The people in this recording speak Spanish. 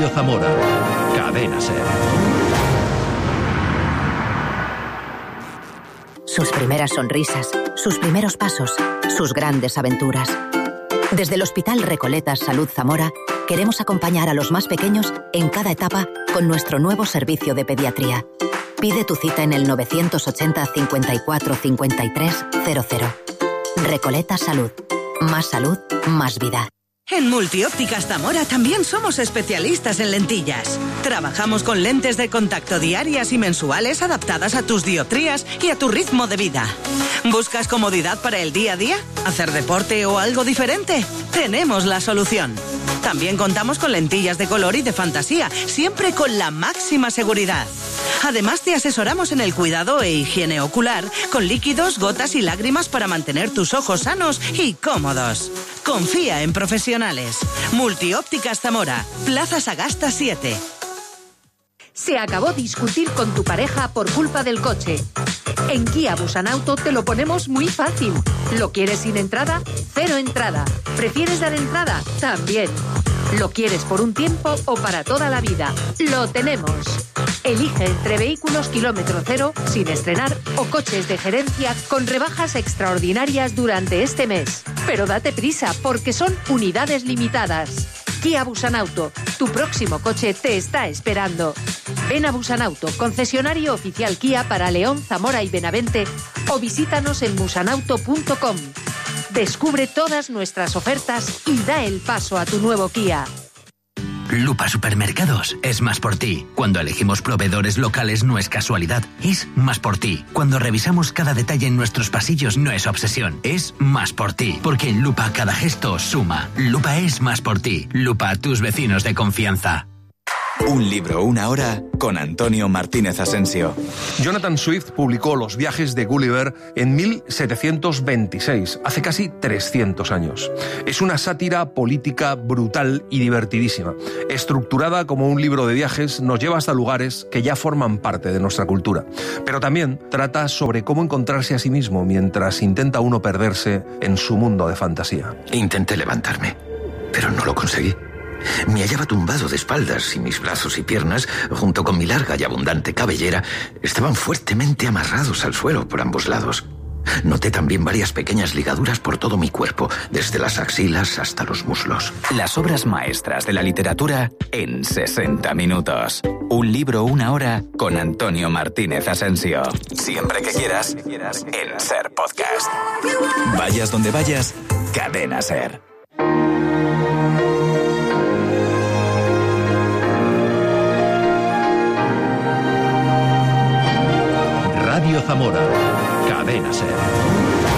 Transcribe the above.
Radio Zamora. Cadena SER. Sus primeras sonrisas, sus primeros pasos, sus grandes aventuras. Desde el Hospital Recoletas Salud Zamora, queremos acompañar a los más pequeños en cada etapa con nuestro nuevo servicio de pediatría. Pide tu cita en el 980 54 53 00. Recoletas Salud. Más salud, más vida. En Multiópticas Zamora también somos especialistas en lentillas. Trabajamos con lentes de contacto diarias y mensuales adaptadas a tus dioptrías y a tu ritmo de vida. ¿Buscas comodidad para el día a día? ¿Hacer deporte o algo diferente? Tenemos la solución. También contamos con lentillas de color y de fantasía, siempre con la máxima seguridad. Además, te asesoramos en el cuidado e higiene ocular, con líquidos, gotas y lágrimas para mantener tus ojos sanos y cómodos. Confía en profesionales. Multiópticas Zamora, Plaza Sagasta 7. Se acabó discutir con tu pareja por culpa del coche. En Kia Busanauto te lo ponemos muy fácil. ¿Lo quieres sin entrada? Cero entrada. ¿Prefieres dar entrada? También. ¿Lo quieres por un tiempo o para toda la vida? Lo tenemos. Elige entre vehículos kilómetro cero, sin estrenar, o coches de gerencia con rebajas extraordinarias durante este mes. Pero date prisa, porque son unidades limitadas. Kia Busanauto, tu próximo coche te está esperando. Ven a Busanauto, concesionario oficial Kia para León, Zamora y Benavente, o visítanos en busanauto.com. Descubre todas nuestras ofertas y da el paso a tu nuevo Kia. Lupa Supermercados es más por ti. Cuando elegimos proveedores locales no es casualidad, es más por ti. Cuando revisamos cada detalle en nuestros pasillos no es obsesión, es más por ti. Porque en Lupa cada gesto suma. Lupa es más por ti. Lupa, tus vecinos de confianza. Un libro, una hora, con Antonio Martínez Asensio. Jonathan Swift publicó Los viajes de Gulliver en 1726, hace casi 300 años. Es una sátira política brutal y divertidísima. Estructurada como un libro de viajes, nos lleva hasta lugares que ya forman parte de nuestra cultura. Pero también trata sobre cómo encontrarse a sí mismo mientras intenta uno perderse en su mundo de fantasía. Intenté levantarme, pero no lo conseguí. Me hallaba tumbado de espaldas y mis brazos y piernas, junto con mi larga y abundante cabellera, estaban fuertemente amarrados al suelo por ambos lados. Noté también varias pequeñas ligaduras por todo mi cuerpo, desde las axilas hasta los muslos. Las obras maestras de la literatura en 60 minutos. Un libro, una hora, con Antonio Martínez Asensio. Siempre que quieras, en SER Podcast. Vayas donde vayas, Cadena SER. Radio Zamora. Cadena SER.